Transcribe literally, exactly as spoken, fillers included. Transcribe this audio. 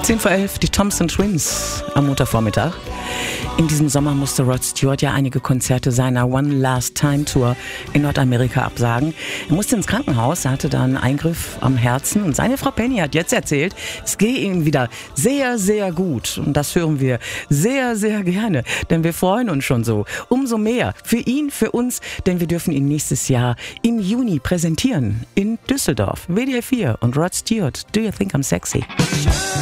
zehn vor elf, die Thompson Twins am Montagvormittag. In diesem Sommer musste Rod Stewart ja einige Konzerte seiner One Last Time Tour in Nordamerika absagen. Er musste ins Krankenhaus, er hatte da einen Eingriff am Herzen und seine Frau Penny hat jetzt erzählt, es gehe ihm wieder sehr, sehr gut. Und das hören wir sehr, sehr gerne, denn wir freuen uns schon so. Umso mehr für ihn, für uns, denn wir dürfen ihn nächstes Jahr im Juni präsentieren in Düsseldorf. W D R vier und Rod Stewart, Do You Think I'm Sexy?